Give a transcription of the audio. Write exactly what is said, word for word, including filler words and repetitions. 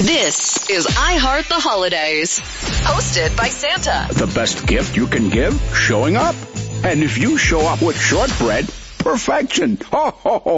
This is iHeart the Holidays, hosted by Santa. The best gift you can give? Showing up. And if you show up with shortbread, perfection. Ho, ho, ho.